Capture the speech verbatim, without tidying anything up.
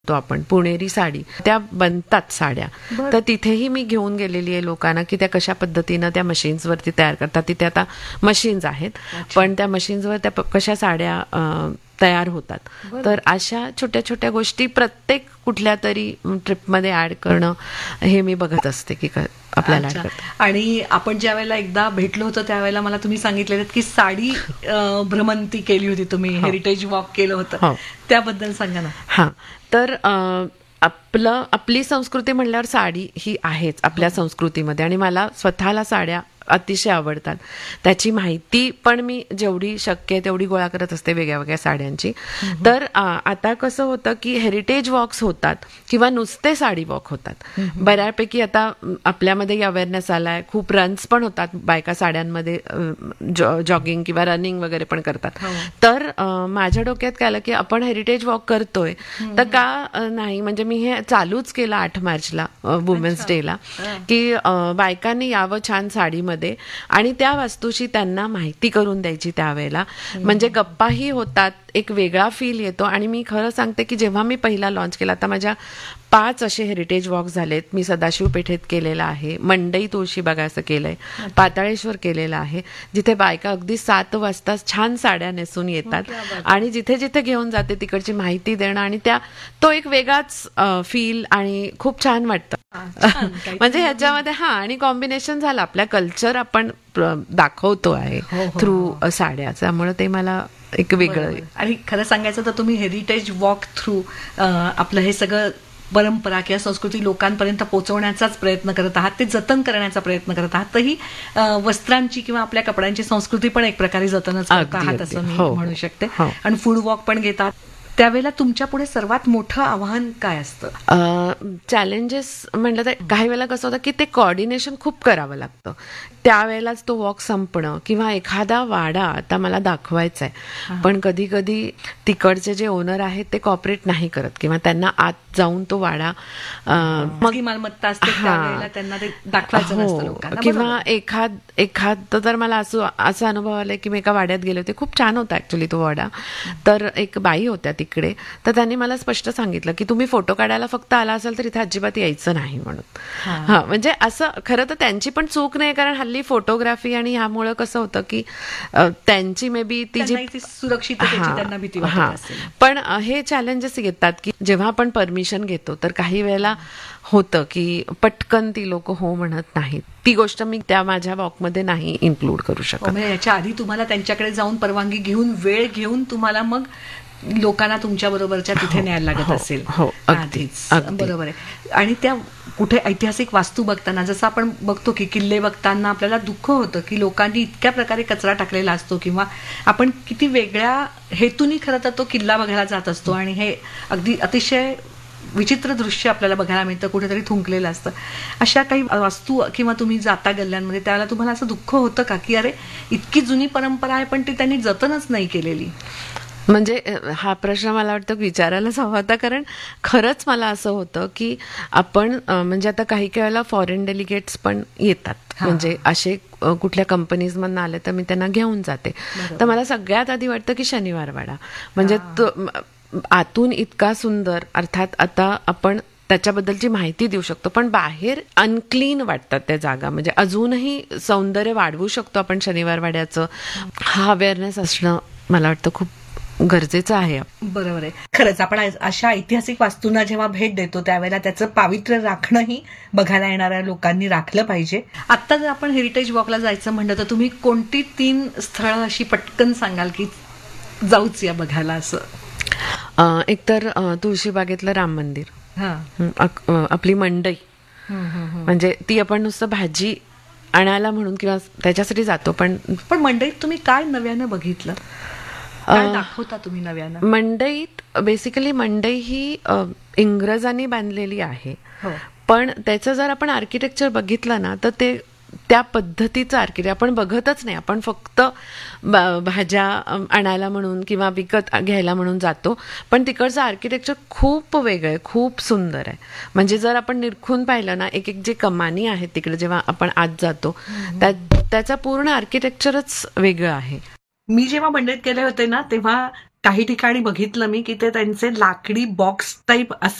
तो आपण पुणेरी साडी त्या बनतात साड्या. तर तिथेही मी घेऊन गेलेली आहे लोकांना की त्या कशा पद्धतीनं त्या मशीन्सवरती तयार करतात. तिथे आता मशीन्स आहेत, पण त्या मशीन्सवर त्या कशा साड्या तयार होतात. तर अशा छोट्या छोट्या गोष्टी प्रत्येक कुठल्या तरी ट्रिपमध्ये ऍड करणं हे मी बघत असते की आपल्याला. आणि आपण ज्या वेळेला एकदा भेटलो होतो त्यावेळेला मला तुम्ही सांगितलेलं की साडी भ्रमंती केली होती तुम्ही, हेरिटेज वॉक केलं होतं, त्याबद्दल सांगा ना. हा, तर आपलं आपली संस्कृती म्हणल्यावर साडी ही आहेच आपल्या संस्कृतीमध्ये, आणि मला स्वतःला साड्या अतिशय आवडतात. त्याची माहिती पण मी जेवढी शक्य आहे तेवढी गोळा करत असते वेगळ्या वेगळ्या साड्यांची. तर आता कसं होतं की हेरिटेज वॉक्स होतात किंवा नुसते साडी वॉक होतात. बऱ्यापैकी आता आपल्यामध्ये अवेअरनेस आलाय, खूप रन्स पण होतात, बायका साड्यांमध्ये जॉगिंग किंवा रनिंग वगैरे पण करतात. तर माझ्या डोक्यात काय आलं की आपण हेरिटेज वॉक करतोय तर का नाही, म्हणजे मी हे चालूच केलं आठ मार्चला वुमेन्स डेला की बायकांनी यावं छान साडीमध्ये आणि त्या वस्तूची त्यांना माहिती करून द्यायची त्यावेळेला. म्हणजे गप्पाही होतात, एक वेगळा फील येतो. आणि मी खरं सांगते की जेव्हा मी पहिला लॉन्च केला, आता माझ्या पाच असे हेरिटेज वॉक झालेत. मी सदाशिव पेठेत केलेला आहे, मंडई तुळशीबागाचं केलंय, पाताळेश्वर केलेलं आहे, जिथे बायका अगदी सात वाजता छान साड्या नेसून येतात आणि जिथे जिथे घेऊन जाते तिकडची माहिती देणं, आणि त्या तो एक वेगळाच फील आणि खूप छान वाटतं. म्हणजे ह्याच्यामध्ये हा आणि कॉम्बिनेशन झालं, आपल्या कल्चर आपण दाखवतो आहे थ्रू साड्या, त्यामुळे ते मला एक वेगळं. आणि खरं सांगायचं तर तुम्ही हेरिटेज वॉक थ्रू आपलं हे सगळं परंपरा किंवा संस्कृती लोकांपर्यंत पोहोचवण्याचाच प्रयत्न करत आहात, ते जतन करण्याचा प्रयत्न करत आहात. तर ही वस्त्रांची किंवा आपल्या कपड्यांची संस्कृती पण एक प्रकारे जतनच करत आहात असं मी म्हणू शकते. आणि फूड वॉक पण घेतात. त्यावेळेला तुमच्या पुढे सर्वात मोठं आव्हान काय असतं? चॅलेंजेस म्हटलं तर काही वेळेला कसं होतं की ते कॉर्डिनेशन खूप करावं लागतं. त्यावेळेलाच तो वॉक संपणं किंवा एखादा वाडा आता मला दाखवायचा आहे, पण कधी कधी तिकडचे जे ओनर आहेत ते कॉपरेट नाही करत किंवा त्यांना आत जाऊन तो वाडा मग मालमत्ता असते त्यावेळेला त्यांना ते दाखवायचं नसतं लोकांना. किंवा एखाद एखाद तर मला असं असा अनुभव आलाय की मी एका वाड्यात गेले होते, खूप छान होता ऍक्च्युली तो वाडा. तर एक बाई होत्या तिकडे, तर त्यांनी मला स्पष्ट सांगितलं की तुम्ही फोटो काढायला फक्त आला असाल तर इथे अजिबात यायचं नाही म्हणून. हा, म्हणजे असं खरं तर त्यांची पण चूक नाही, कारण हल्ली फोटोग्राफी आणि ह्यामुळं कसं होतं की त्यांची मे बी ती जी सुरक्षिततेची त्यांना भीती वाटत असेल. पण हे चॅलेंजेस येतात की जेव्हा आपण परमिशन घेतो तर काही वेळेला होतं की पटकन ती लोक हो म्हणत नाहीत. ती गोष्ट मी त्या माझ्या वॉकमध्ये नाही इन्क्लूड करू शकत. याच्या आधी तुम्हाला त्यांच्याकडे जाऊन परवानगी घेऊन वेळ घेऊन तुम्हाला मग लोकांना तुमच्या बरोबरच्या तिथे न्यायला लागत असेल. हो, अगदीच. बरोबर आहे. आणि त्या कुठे ऐतिहासिक वास्तू बघताना, जसं आपण बघतो की किल्ले बघताना आपल्याला दुःख होतं की लोकांनी इतक्या प्रकारे कचरा टाकलेला असतो, किंवा आपण किती वेगळ्या हेतूनी खरं तर तो किल्ला बघायला जात असतो आणि हे अगदी अतिशय विचित्र दृश्य आपल्याला बघायला मिळतं, कुठेतरी थुंकलेलं असतं. अशा काही वास्तू किंवा तुम्ही जाता गल्ल्यांमध्ये त्यावेळेला तुम्हाला असं दुःख होतं का की अरे इतकी जुनी परंपरा आहे पण ती त्यांनी जतनच नाही केलेली? म्हणजे हा प्रश्न मला वाटतं विचारायलाच हवा होता, कारण खरंच मला असं होतं की आपण म्हणजे आता काही काही वेळेला फॉरेन डेलिगेट्स पण येतात, म्हणजे असे कुठल्या कंपनीज मधून आले तर मी त्यांना घेऊन जाते. तर मला सगळ्यात आधी वाटतं की शनिवार वाडा म्हणजे तो आतून इतका सुंदर, अर्थात आता आपण त्याच्याबद्दलची माहिती देऊ शकतो, पण बाहेर अनक्लीन वाटतात त्या जागा. म्हणजे अजूनही सौंदर्य वाढवू शकतो आपण शनिवार वाड्याचं. हा अवेअरनेस असणं मला वाटतं खूप गरजेचं आहे. बरोबर आहे. खरंच आपण अशा ऐतिहासिक वास्तूंना जेव्हा भेट देतो त्यावेळेला त्याचं पावित्र्य राखणंही बघायला येणाऱ्या लोकांनी राखलं पाहिजे. आता जर आपण हेरिटेज वॉकला जायचं म्हणलं तर तुम्ही कोणती तीन स्थळं अशी पटकन सांगाल की जाऊच या बघायला असं? एकतर तुळशीबागेतलं राम मंदिर, आपली मंडई, म्हणजे ती आपण नुसतं भाजी आणायला म्हणून किंवा त्याच्यासाठी जातो, पण पण मंडईत तुम्ही काय नव्यानं बघितलं, काय दाखवता तुम्ही नव्यानं? मंडईत बेसिकली मंडई ही इंग्रजांनी बांधलेली आहे, पण त्याचं जर आपण आर्किटेक्चर बघितलं ना तर ते त्या पद्धतीचं आर्किटेक्चर आपण बघतच नाही. आपण फक्त भाज्या आणायला म्हणून किंवा विकत घ्यायला म्हणून जातो, पण तिकडचं आर्किटेक्चर खूप वेगळं आहे, खूप सुंदर आहे. म्हणजे जर आपण निरखून पाहिलं ना, एक एक जे कमानी आहेत तिकडे जेव्हा आपण आत जातो त्याचं पूर्ण आर्किटेक्चरच वेगळं आहे. मी जेव्हा मंडईत गेले होते ना तेव्हा काही ठिकाणी बघितलं मी की ते त्यांचे लाकडी बॉक्स टाईप